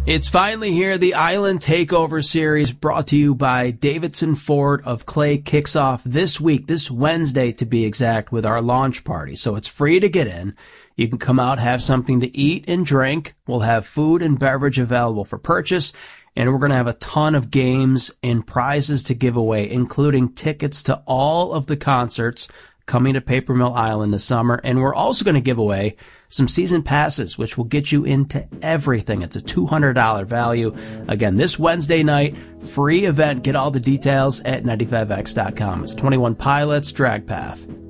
It's finally here. The Island Takeover Series, brought to you by Davidson Ford of Clay, kicks off this week, this Wednesday to be exact, with our launch party. So it's free to get in. You can come out, have something to eat and drink. We'll have food and beverage available for purchase. And we're going to have a ton of games and prizes to give away, including tickets to all of the concerts coming to Paper Mill Island this summer. And we're also going to give away some season passes, which will get you into everything. It's a $200 value. Again, this Wednesday night, free event. Get all the details at 95x.com. It's 21 Pilots, Drag Path.